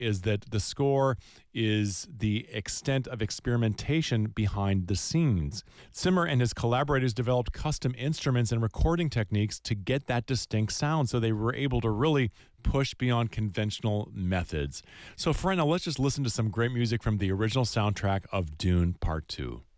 is that the score is the extent of experimentation behind the scenes. Zimmer and his collaborators developed custom instruments and recording techniques to get that distinct sound, so they were able to really push beyond conventional methods. So, friend, now let's just listen to some great music from the original soundtrack of Dune Part 2.